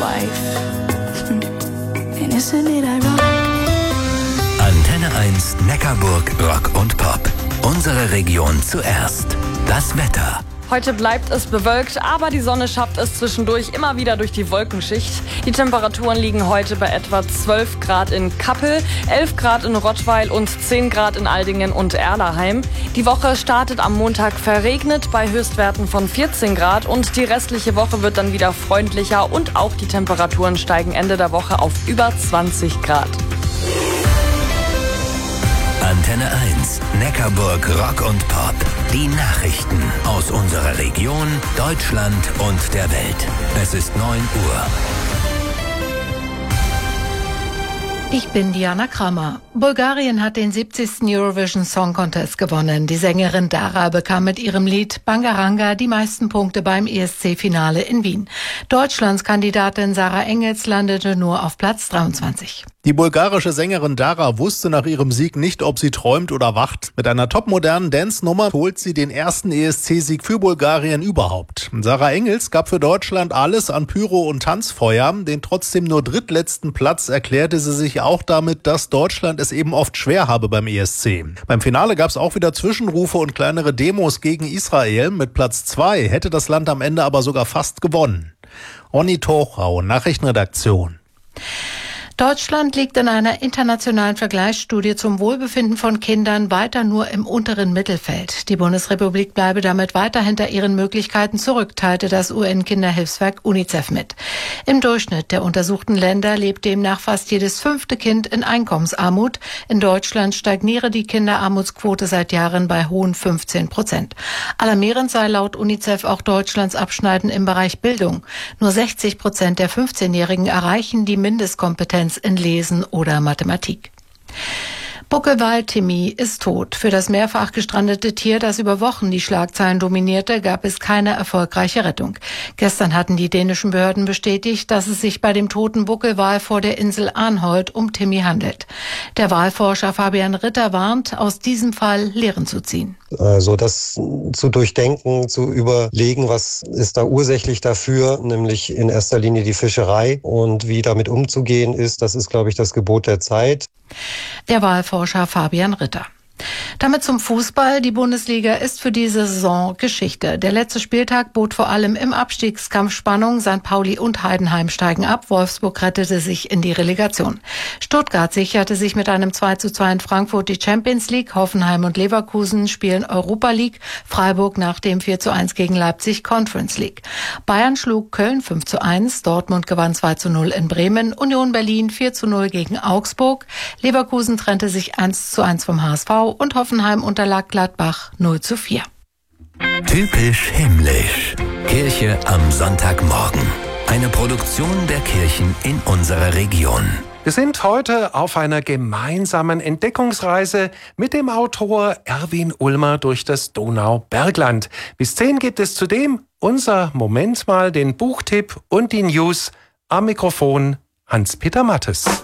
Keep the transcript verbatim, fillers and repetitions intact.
life. And isn't it ironic? Antenne eins Neckarburg Rock und Pop. Unsere Region zuerst. Das Wetter. Heute bleibt es bewölkt, aber die Sonne schafft es zwischendurch immer wieder durch die Wolkenschicht. Die Temperaturen liegen heute bei etwa zwölf Grad in Kappel, elf Grad in Rottweil und zehn Grad in Aldingen und Erlaheim. Die Woche startet am Montag verregnet bei Höchstwerten von vierzehn Grad und die restliche Woche wird dann wieder freundlicher und auch die Temperaturen steigen Ende der Woche auf über zwanzig Grad. Antenne eins Neckarburg Rock und Pop. Die Nachrichten aus unserer Region, Deutschland und der Welt. Es ist neun Uhr. Ich bin Diana Kramer. Bulgarien hat den siebzigsten Eurovision Song Contest gewonnen. Die Sängerin Dara bekam mit ihrem Lied Bangaranga die meisten Punkte beim E S C-Finale in Wien. Deutschlands Kandidatin Sarah Engels landete nur auf Platz dreiundzwanzig. Die bulgarische Sängerin Dara wusste nach ihrem Sieg nicht, ob sie träumt oder wacht. Mit einer topmodernen Dance-Nummer holt sie den ersten E S C-Sieg für Bulgarien überhaupt. Sarah Engels gab für Deutschland alles an Pyro und Tanzfeuer. Den trotzdem nur drittletzten Platz erklärte sie sich auch damit, dass Deutschland es eben oft schwer habe beim E S C. Beim Finale gab es auch wieder Zwischenrufe und kleinere Demos gegen Israel. Mit Platz zwei hätte das Land am Ende aber sogar fast gewonnen. Onni Tochau, Nachrichtenredaktion. Deutschland liegt in einer internationalen Vergleichsstudie zum Wohlbefinden von Kindern weiter nur im unteren Mittelfeld. Die Bundesrepublik bleibe damit weiter hinter ihren Möglichkeiten zurück, teilte das U N-Kinderhilfswerk UNICEF mit. Im Durchschnitt der untersuchten Länder lebt demnach fast jedes fünfte Kind in Einkommensarmut. In Deutschland stagniere die Kinderarmutsquote seit Jahren bei hohen fünfzehn Prozent. Alarmierend sei laut UNICEF auch Deutschlands Abschneiden im Bereich Bildung. Nur sechzig Prozent der fünfzehnjährigen erreichen die Mindestkompetenz in Lesen oder Mathematik. Buckelwal-Timmy ist tot. Für das mehrfach gestrandete Tier, das über Wochen die Schlagzeilen dominierte, gab es keine erfolgreiche Rettung. Gestern hatten die dänischen Behörden bestätigt, dass es sich bei dem toten Buckelwal vor der Insel Arnholt um Timmy handelt. Der Walforscher Fabian Ritter warnt, aus diesem Fall Lehren zu ziehen. Also das zu durchdenken, zu überlegen, was ist da ursächlich dafür, nämlich in erster Linie die Fischerei und wie damit umzugehen ist, das ist, glaube ich, das Gebot der Zeit. Der Wahlforscher Fabian Ritter. Damit zum Fußball. Die Bundesliga ist für diese Saison Geschichte. Der letzte Spieltag bot vor allem im Abstiegskampf Spannung. Sankt Pauli und Heidenheim steigen ab. Wolfsburg rettete sich in die Relegation. Stuttgart sicherte sich mit einem zwei zu zwei in Frankfurt die Champions League. Hoffenheim und Leverkusen spielen Europa League. Freiburg nach dem vier zu eins gegen Leipzig Conference League. Bayern schlug Köln fünf zu eins. Dortmund gewann zwei zu null in Bremen. Union Berlin vier zu null gegen Augsburg. Leverkusen trennte sich eins zu eins vom H S V. Und Hoffenheim unterlag Gladbach null zu vier. Typisch himmlisch. Kirche am Sonntagmorgen. Eine Produktion der Kirchen in unserer Region. Wir sind heute auf einer gemeinsamen Entdeckungsreise mit dem Autor Erwin Ulmer durch das Donaubergland. Bis zehn gibt es zudem unser Moment mal den Buchtipp und die News. Am Mikrofon Hans-Peter Mattes.